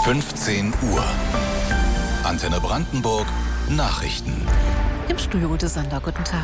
15 Uhr. Antenne Brandenburg Nachrichten. Im Studio Ute Sander, guten Tag.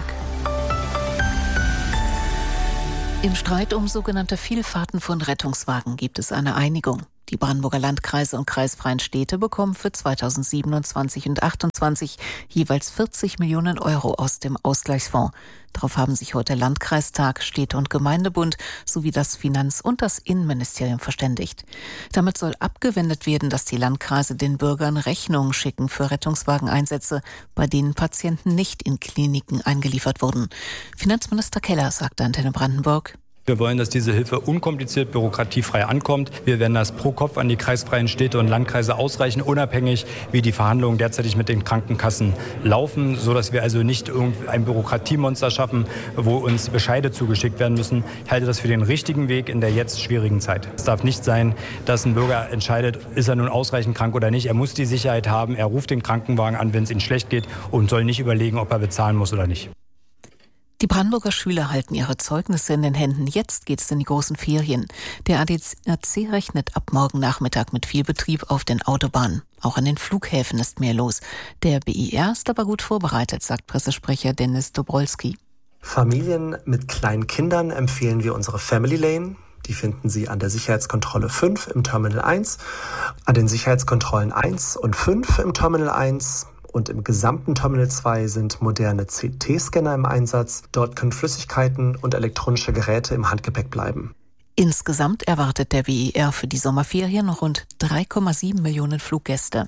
Im Streit um sogenannte Vielfahrten von Rettungswagen gibt es eine Einigung. Die Brandenburger Landkreise und kreisfreien Städte bekommen für 2027 und 2028 jeweils 40 Millionen Euro aus dem Ausgleichsfonds. Darauf haben sich heute Landkreistag, Städte- und Gemeindebund sowie das Finanz- und das Innenministerium verständigt. Damit soll abgewendet werden, dass die Landkreise den Bürgern Rechnungen schicken für Rettungswageneinsätze, bei denen Patienten nicht in Kliniken eingeliefert wurden. Finanzminister Keller sagte Antenne Brandenburg: Wir wollen, dass diese Hilfe unkompliziert, bürokratiefrei ankommt. Wir werden das pro Kopf an die kreisfreien Städte und Landkreise ausreichen, unabhängig wie die Verhandlungen derzeitig mit den Krankenkassen laufen, sodass wir also nicht ein Bürokratiemonster schaffen, wo uns Bescheide zugeschickt werden müssen. Ich halte das für den richtigen Weg in der jetzt schwierigen Zeit. Es darf nicht sein, dass ein Bürger entscheidet, ist er nun ausreichend krank oder nicht. Er muss die Sicherheit haben, er ruft den Krankenwagen an, wenn es ihm schlecht geht, und soll nicht überlegen, ob er bezahlen muss oder nicht. Die Brandenburger Schüler halten ihre Zeugnisse in den Händen. Jetzt geht es in die großen Ferien. Der ADAC rechnet ab morgen Nachmittag mit viel Betrieb auf den Autobahnen. Auch an den Flughäfen ist mehr los. Der BIR ist aber gut vorbereitet, sagt Pressesprecher Dennis Dobrolski. Familien mit kleinen Kindern empfehlen wir unsere Family Lane. Die finden Sie an der Sicherheitskontrolle 5 im Terminal 1, an den Sicherheitskontrollen 1 und 5 im Terminal 1. Und im gesamten Terminal 2 sind moderne CT-Scanner im Einsatz. Dort können Flüssigkeiten und elektronische Geräte im Handgepäck bleiben. Insgesamt erwartet der BIR für die Sommerferien rund 3,7 Millionen Fluggäste.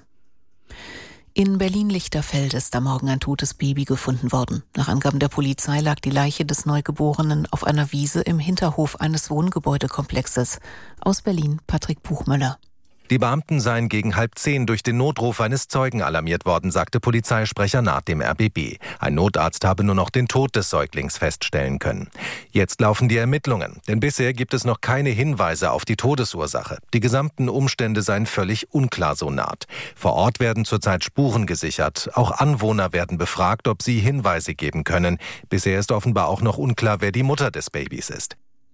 In Berlin-Lichterfeld ist am Morgen ein totes Baby gefunden worden. Nach Angaben der Polizei lag die Leiche des Neugeborenen auf einer Wiese im Hinterhof eines Wohngebäudekomplexes. Aus Berlin, Patrick Buchmüller. Die Beamten seien gegen 9:30 durch den Notruf eines Zeugen alarmiert worden, sagte Polizeisprecher Naht dem RBB. Ein Notarzt habe nur noch den Tod des Säuglings feststellen können. Jetzt laufen die Ermittlungen, denn bisher gibt es noch keine Hinweise auf die Todesursache. Die gesamten Umstände seien völlig unklar, so Naht. Vor Ort werden zurzeit Spuren gesichert. Auch Anwohner werden befragt, ob sie Hinweise geben können. Bisher ist offenbar auch noch unklar, wer die Mutter des Babys ist.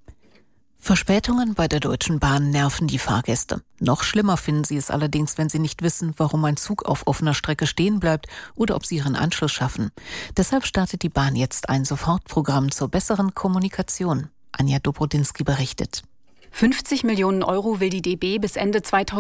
Verspätungen bei der Deutschen Bahn nerven die Fahrgäste. Noch schlimmer finden sie es allerdings, wenn sie nicht wissen, warum ein Zug auf offener Strecke stehen bleibt oder ob sie ihren Anschluss schaffen. Deshalb startet die Bahn jetzt ein Sofortprogramm zur besseren Kommunikation. Anja Dobrodinsky berichtet. 50 Millionen Euro will die DB bis Ende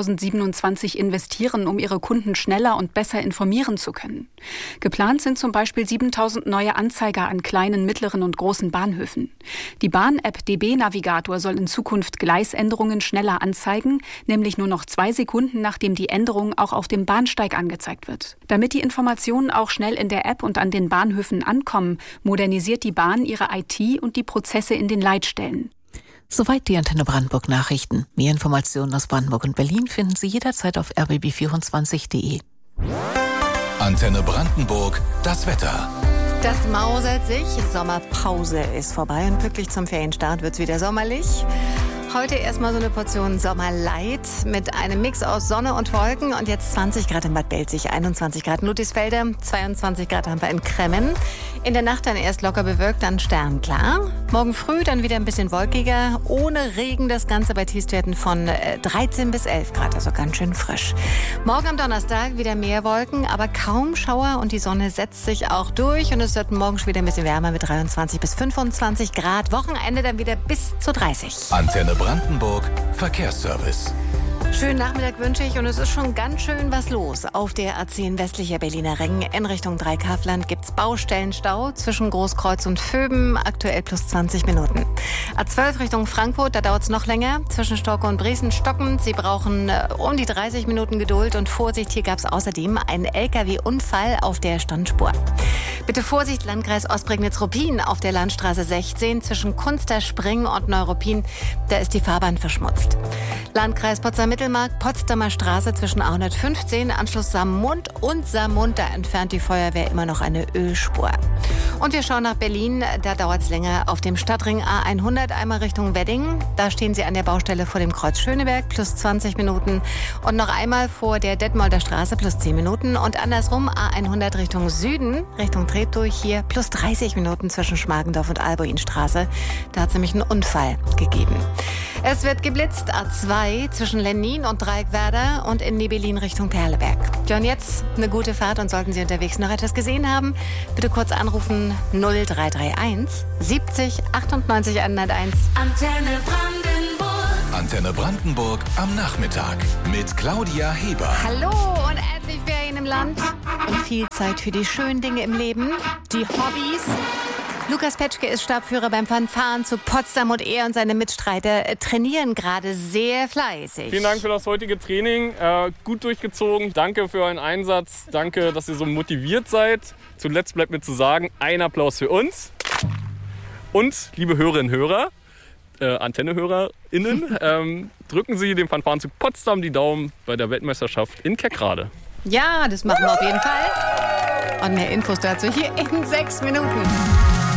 2027 investieren, um ihre Kunden schneller und besser informieren zu können. Geplant sind zum Beispiel 7.000 neue Anzeiger an kleinen, mittleren und großen Bahnhöfen. Die Bahn-App DB Navigator soll in Zukunft Gleisänderungen schneller anzeigen, nämlich nur noch 2 Sekunden, nachdem die Änderung auch auf dem Bahnsteig angezeigt wird. Damit die Informationen auch schnell in der App und an den Bahnhöfen ankommen, modernisiert die Bahn ihre IT und die Prozesse in den Leitstellen. Soweit die Antenne Brandenburg Nachrichten. Mehr Informationen aus Brandenburg und Berlin finden Sie jederzeit auf rbb24.de. Antenne Brandenburg, das Wetter. Das mausert sich, Sommerpause ist vorbei und pünktlich zum Ferienstart wird's wieder sommerlich. Heute erstmal so eine Portion Sommerlight mit einem Mix aus Sonne und Wolken. Und jetzt 20 Grad in Bad Belzig, 21 Grad in Ludwigsfelde, 22 Grad haben wir in Kremmen. In der Nacht dann erst locker bewölkt, dann sternklar. Morgen früh dann wieder ein bisschen wolkiger, ohne Regen das Ganze bei Tiefstwerten von 13 bis 11 Grad, also ganz schön frisch. Morgen am Donnerstag wieder mehr Wolken, aber kaum Schauer und die Sonne setzt sich auch durch. Und es wird morgen schon wieder ein bisschen wärmer mit 23 bis 25 Grad. Wochenende dann wieder bis zu 30. Antenne Brandenburg Verkehrsservice. Schönen Nachmittag wünsche ich und es ist schon ganz schön was los. Auf der A10 westlicher Berliner Ring in Richtung Dreikafland gibt's Baustellenstau zwischen Großkreuz und Vöben, aktuell plus 20 Minuten. A12 Richtung Frankfurt, da dauert's noch länger, zwischen Stocke und Briesen stockend. Sie brauchen um die 30 Minuten Geduld und Vorsicht, hier gab's außerdem einen LKW-Unfall auf der Standspur. Bitte Vorsicht, Landkreis Ostprignitz-Ruppin auf der Landstraße 16 zwischen Kunsterspringen und Neuruppin, da ist die Fahrbahn verschmutzt. Landkreis Potsdam-Mittelmark, Potsdamer Straße zwischen A115, Anschluss Saarmund und Saarmund, da entfernt die Feuerwehr immer noch eine Ölspur. Und wir schauen nach Berlin. Da dauert es länger auf dem Stadtring A100, einmal Richtung Wedding. Da stehen Sie an der Baustelle vor dem Kreuz Schöneberg, plus 20 Minuten. Und noch einmal vor der Detmolder Straße, plus 10 Minuten. Und andersrum A100 Richtung Süden, Richtung Treptow, hier plus 30 Minuten zwischen Schmargendorf und Albuinstraße. Da hat es nämlich einen Unfall gegeben. Es wird geblitzt, A2 zwischen Lennin und Dreieckwerder und in Nebelin Richtung Perleberg. Ja, und jetzt eine gute Fahrt, und sollten Sie unterwegs noch etwas gesehen haben, bitte kurz anrufen 0331 70 98 101. Antenne Brandenburg. Antenne Brandenburg am Nachmittag mit Claudia Heber. Hallo und endlich Ferien im Land und viel Zeit für die schönen Dinge im Leben, die Hobbys. Lukas Petschke ist Stabführer beim Fanfarenzug Potsdam und er und seine Mitstreiter trainieren gerade sehr fleißig. Vielen Dank für das heutige Training. Gut durchgezogen. Danke für euren Einsatz. Danke, dass ihr so motiviert seid. Zuletzt bleibt mir zu sagen, ein Applaus für uns. Und, liebe Hörerinnen und Hörer, AntennehörerInnen, drücken Sie dem Fanfarenzug Potsdam die Daumen bei der Weltmeisterschaft in Kerkrade. Ja, das machen wir auf jeden Fall. Und mehr Infos dazu hier in 6 Minuten.